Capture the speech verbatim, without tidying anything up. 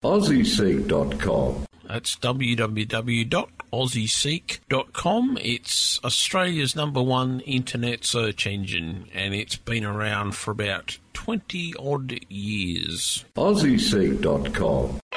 Aussie Seek dot com. That's w w w dot aussie seek dot com. It's Australia's number one internet search engine, and it's been around for about twenty odd years. Aussie Seek dot com.